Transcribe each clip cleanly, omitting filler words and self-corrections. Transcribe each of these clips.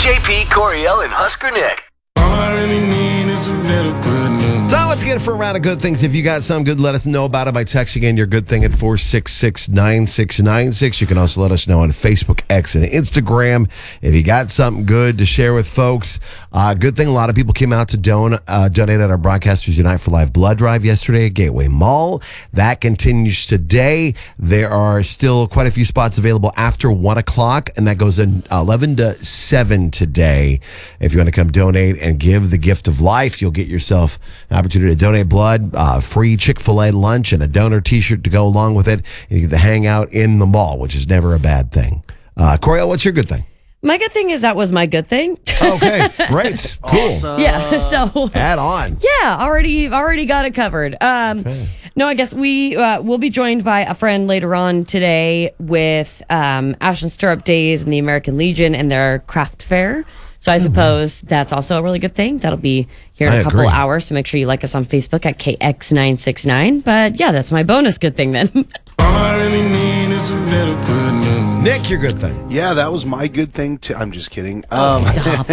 JP, Coriel, and Husker Nick. All I really need is a little good news. So let's get it for a round of good things. If you got some good, let us know about it by texting in your good thing at 466-9696. You can also let us know on Facebook, X, and Instagram if you got something good to share with folks. Good thing, a lot of people came out to donate at our Broadcasters Unite for Life blood drive yesterday at Gateway Mall. That continues today. There are still quite a few spots available after 1 o'clock, and that goes in 11 to 7 today. If you want to come donate and give the gift of life, you'll get yourself an opportunity to donate blood, free Chick-fil-A lunch, and a donor T-shirt to go along with it. And you get to hang out in the mall, which is never a bad thing. Coriel, what's your good thing? My good thing is that was my good thing. Okay, great, cool. Awesome. Yeah, so Add on. yeah, already got it covered. No, I guess we will be joined by a friend later on today with Ashland Stirrup Days and the American Legion and their craft fair. So I suppose that's also a really good thing. That'll be here in a couple hours. So make sure you like us on Facebook at KX969. But yeah, that's my bonus good thing then. All I really need is a little good news. Nick, your good thing. Yeah, that was my good thing too. I'm just kidding. Stop.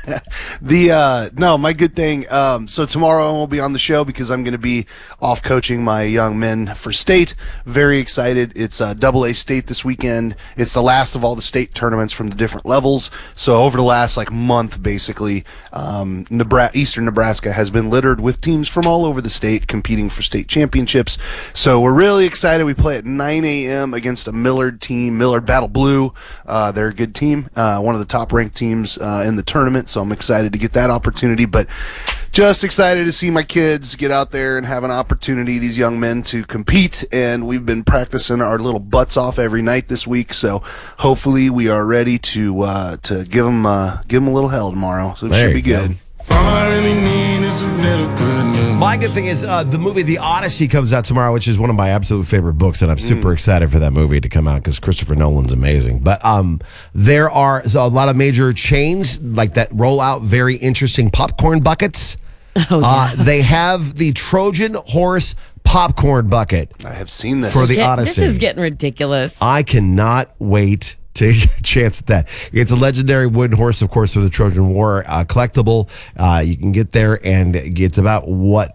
No, my good thing. So tomorrow I won't be on the show because I'm going to be off coaching my young men for state. Very excited. It's AA state this weekend. It's the last of all the state tournaments from the different levels. So over the last month, basically, Eastern Nebraska has been littered with teams from all over the state competing for state championships. So we're really excited. We play at 9 a.m. against a Millard team, Millard Battle Blue. They're a good team, one of the top-ranked teams in the tournament, so I'm excited to get that opportunity. But just excited to see my kids get out there and have an opportunity, these young men, to compete. And we've been practicing our little butts off every night this week, so hopefully we are ready to give them a little hell tomorrow. So it should be good. All I really need is a little good news. My good thing is the movie The Odyssey comes out tomorrow, which is one of my absolute favorite books, and I'm super excited for that movie to come out because Christopher Nolan's amazing. But there are a lot of major chains that roll out very interesting popcorn buckets. Oh, yeah. They have the Trojan Horse popcorn bucket I have seen this. for The Odyssey. This is getting ridiculous. I cannot wait to get a chance at that. It's a legendary wooden horse, of course, for the Trojan War, collectible. You can get there, and it's about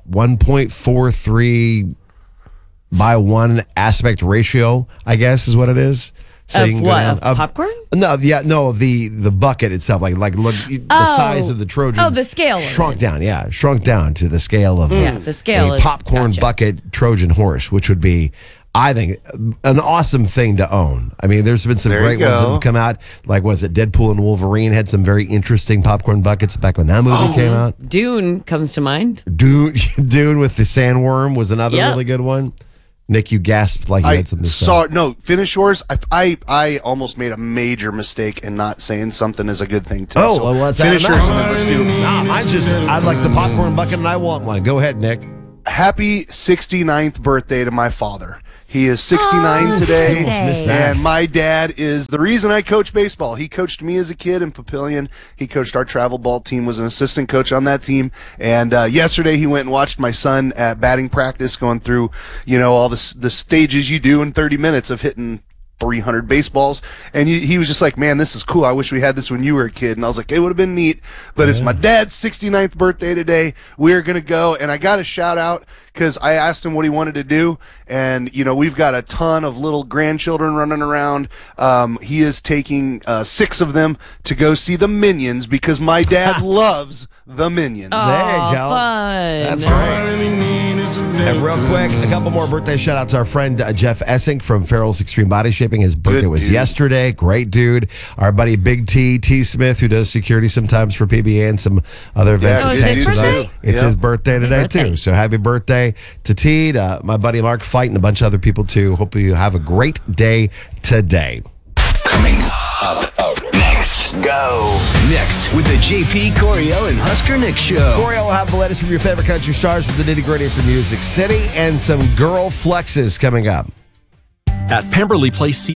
1.43 by 1 aspect ratio, I guess, is what it is. So Of you can go what? down- Of popcorn? No, of the bucket itself, look the size of the Trojan. Oh, the scale of shrunk it. down, shrunk down to the scale of the scale a is- popcorn gotcha. bucket Trojan horse, which would be, I think, an awesome thing to own. I mean, there's been some There great you ones that go. have come out. Was it Deadpool and Wolverine had some very interesting popcorn buckets back when that movie came out. Dune comes to mind. Dune with the sandworm was another Yep. really good one. Nick, you gasped like you I had something to say. saw no finish yours. I almost made a major mistake in not saying something is a good thing too. Oh, So well, let's finish add yours that. and then let's do. Nah, mine's just, I like the popcorn bucket and I want one. Go ahead, Nick. Happy 69th birthday to my father. He is 69 today, almost missed that. and my dad is the reason I coach baseball. He coached me as a kid in Papillion. He coached our travel ball team, was an assistant coach on that team, and yesterday he went and watched my son at batting practice, going through, all the stages you do in 30 minutes of hitting 300 baseballs, and he was just like, man, this is cool. I wish we had this when you were a kid. And I was like, it would have been neat, but it's my dad's 69th birthday today. We're going to go, and I got a shout out because I asked him what he wanted to do, and we've got a ton of little grandchildren running around. He is taking 6 of them to go see the Minions because my dad loves the Minions. Oh, There you go. fun. That's All I great. really need is a And little real good quick, news. a couple more birthday shout outs. Our friend Jeff Essink from Farrell's Extreme Body Shaping. His birthday Good was dude. yesterday. Great dude. Our buddy Big T Smith, who does security sometimes for PBA and some other events. Yeah, Oh, and is it his things with birthday? us. It's Yeah. his birthday today, birthday. too. So happy birthday to T, my buddy Mark Fight, and a bunch of other people, too. Hope you have a great day today. Coming up next. Go. Next with the JP, Coriel, and Husker Nick show. Coriel will have the latest from your favorite country stars with the nitty gritty from Music City and some girl flexes coming up. At Pemberley Place.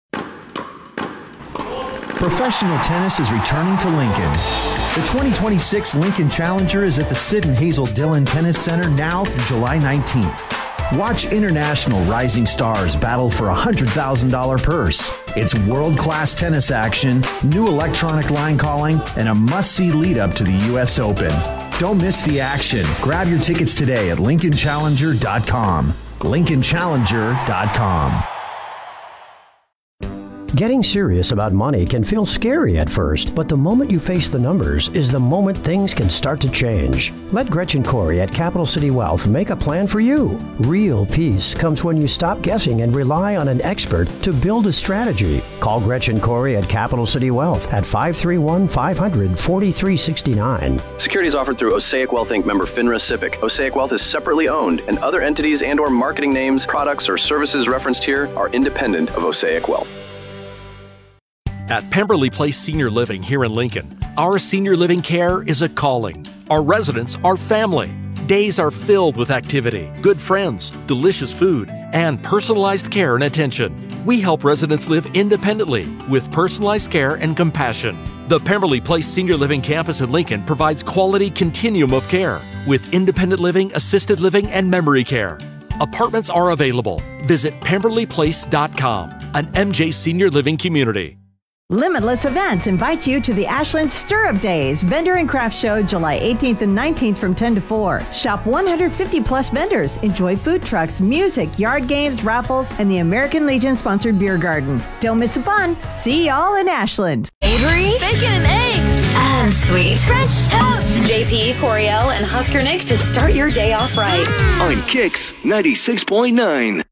Professional tennis is returning to Lincoln. The 2026 Lincoln Challenger is at the Sid and Hazel Dillon Tennis Center now through July 19th. Watch international rising stars battle for a $100,000 purse. It's world-class tennis action, new electronic line calling, and a must-see lead-up to the U.S. Open. Don't miss the action. Grab your tickets today at LincolnChallenger.com. LincolnChallenger.com. Getting serious about money can feel scary at first, but the moment you face the numbers is the moment things can start to change. Let Gretchen Corey at Capital City Wealth make a plan for you. Real peace comes when you stop guessing and rely on an expert to build a strategy. Call Gretchen Corey at Capital City Wealth at 531-500-4369. Securities offered through Osaic Wealth Inc. member FINRA SIPC. Osaic Wealth is separately owned, and other entities and or marketing names, products, or services referenced here are independent of Osaic Wealth. At Pemberley Place Senior Living here in Lincoln, our senior living care is a calling. Our residents are family. Days are filled with activity, good friends, delicious food, and personalized care and attention. We help residents live independently with personalized care and compassion. The Pemberley Place Senior Living Campus in Lincoln provides quality continuum of care with independent living, assisted living, and memory care. Apartments are available. Visit PemberleyPlace.com, an MJ Senior Living community. Limitless Events invites you to the Ashland Stirrup Days Vendor and Craft Show July 18th and 19th from 10 to 4. Shop 150 plus vendors. Enjoy food trucks, music, yard games, raffles, and the American Legion sponsored beer garden. Don't miss the fun. See y'all in Ashland. Avery, bacon and eggs, and sweet French toast. JP, Coriel, and Husker Nick to start your day off right. On Kicks 96.9.